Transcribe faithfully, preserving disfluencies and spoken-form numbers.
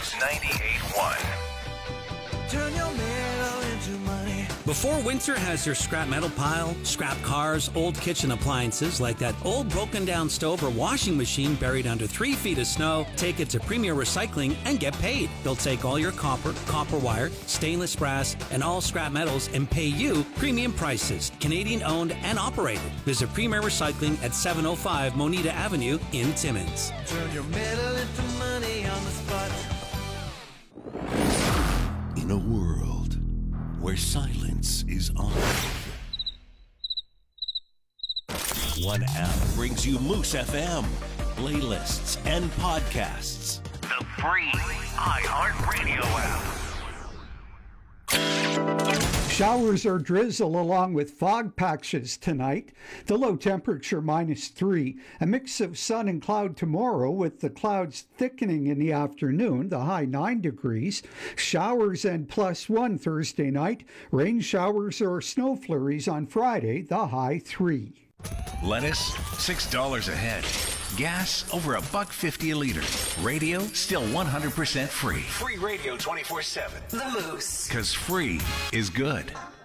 Moose ninety-eight point one. Turn your metal into money. Before winter has your scrap metal pile, scrap cars, old kitchen appliances like that old broken down stove or washing machine buried under three feet of snow, take it to Premier Recycling and get paid. They'll take all your copper, copper wire, stainless brass, and all scrap metals and pay you premium prices. Canadian owned and operated. Visit Premier Recycling at seven oh five Moneta Avenue in Timmins. Turn your metal into money on the spot. In a world where silence is honored, one app brings you Moose F M, playlists, and podcasts. The free iHeartRadio app. Showers or drizzle along with fog patches tonight. The low temperature minus three. A mix of sun and cloud tomorrow with the clouds thickening in the afternoon. The high nine degrees. Showers and plus one Thursday night. Rain showers or snow flurries on Friday. The high three. Lettuce, six dollars a head. Gas, over a buck fifty a liter. Radio, still one hundred percent free. Free radio twenty-four seven. The Moose. Because free is good.